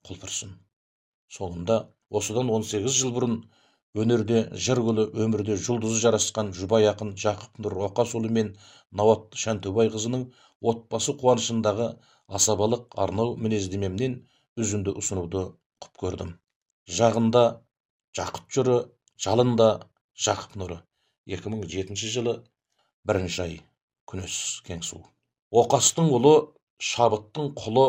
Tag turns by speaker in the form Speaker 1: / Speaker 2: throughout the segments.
Speaker 1: құлпырсын. Соңында осыдан 18 жыл бұрын өнерде жыр гүлі, өмірде жұлдызы жарасқан жұбай ақын Жақып Нұр Оқасұлы мен Науат Шәнтөбай қызының отбасы қуанышындағы асабалық арнау мінездемемнен үзінді ұсынуды құп көрдім. Жағында Жақұт жыры, жалында Жақып нұры. 2007 жылы 1 ай, күнес Кеңсу. Оқастың ұлы, шабыттың құлы,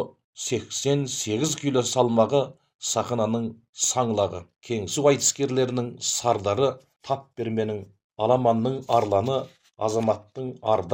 Speaker 1: 88 кило салмағы, сақынаның саңлағы. Кеңсу айтыскерлерінің сардары, тап берменің аламанның арланы, азаматтың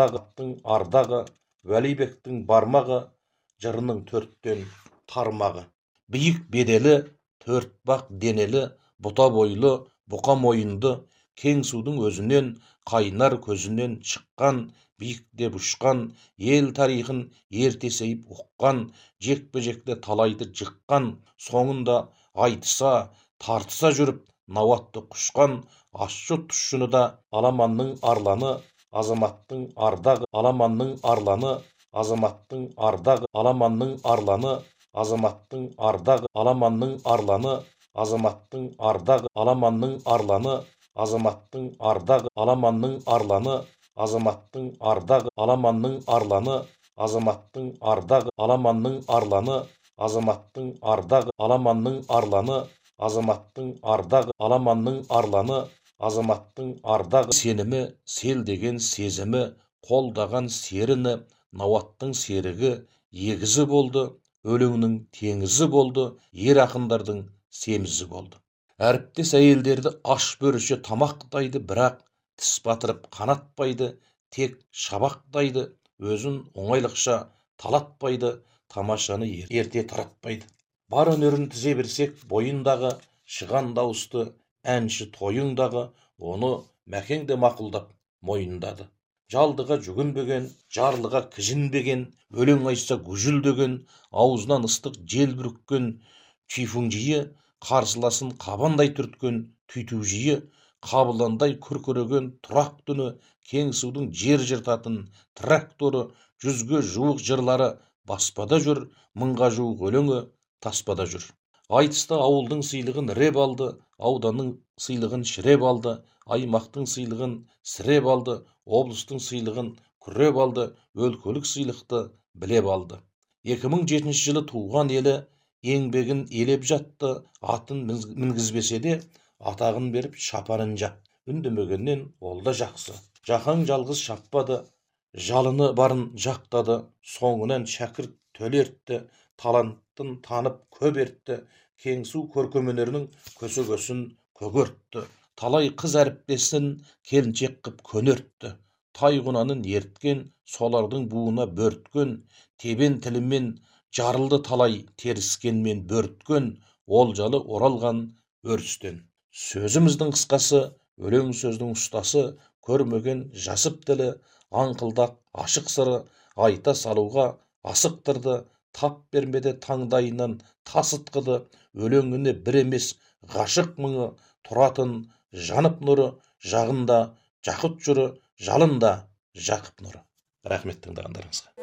Speaker 1: ардағы, Вәлибектің бармағы, жырының төрттен тармағы. Биік беделі, төртбақ денелі, бұта бойлы, бұқа мойынды, Кеңсудың өзінен, қайнар көзінен шыққан, биіктеп ұшқан, ел тарихын ертесейіп ұққан, жекпе-жекте талайды жыққан, соңында айтыса, тартыса жүріп, Науатты құшқан, ащы тұщыны да аламанның арланы, азаматтың ардағы, аламанның арланы, азаматтың ардағы, аламанның арланы, азаматтың ардағы, аламанның арланы, азаматтың ардағы, аламанның арланы, азаматтың ардағы, аламанның арланы, азаматтың ардағы, аламанның арланы, азаматтың ардағы, аламанның арланы, азаматтың ардағы, аламанның арланы, азаматтың ардағы, аламанның арланы, азаматтың ардағы. Сенімі, сел деген сезімі, қолдаған серіні, Науаттың серігі егізі болды, өлеңнің теңізі болды, ер ақындардың семізі болды. Әріптес әйелдерді аш бөріше тамақтайды, бірақ тіс батырып қанатпайды, тек шабақтайды, өзін оңайлықша талатпайды, тамашаны ерте таратпайды. Бар өнерін тізе берсек, бойындағы шыған дауысты әнші тойыңдағы, оны Мәкең де мақұлдап мойындады. Жалдыға жүгінбеген, жарлыға кіжінбеген, өлең айтса гүжілдеген, аузынан ыстық жел бүріккен чифунжиі, қарсыласын қабандай түрткен түйтужиі, қабыландай күркіреген тұрақ түні, Кеңсудың жер жыртатын тракторы, 100-ге жуық жырлары баспада жүр, 1000-ға жуық өлеңі таспада жүр. Айтыста ауылдың сыйлығын реп алды, ауданның сыйлығын шіреп алды, аймақтың сыйлығын сіреп алды, облыстың сыйлығын күреп алды, өлкөлік сыйлықты білеп алды. 2007 жылы туған елі еңбегін елеп жатты, атын мінгізбесе де, атағын беріп шапанын жап. Үндемегеннен ол да жақсы. Жақаң жалғыз шаппады, жалыны барын жақтады, соңынан шәкірт төлертті, таланттын танып көп ертті, Кеңсу көркемөнерінің көсегөсін көгертті, талай қыз әріптесін келіншек қып көнертті, тайғұнанын ерткен, солардың буына бөрткен, тебен тілімен жарылды талай теріскенмен бөрткен, олжалы оралған өрістен. Сөзіміздің қысқасы, өлең сөздің ұстасы, көрмеген жасып тілі, аңқылдақ ашық сыры, айта салуға асықтырды, тап бермеді таңдайынан тасытқыды, өлеңіне бір емес ғашық мұңы, тұратын жанып нұры, жағында Жақұт жыры, жалында Жақып нұры. Рахмет тыңдағандарыңызға.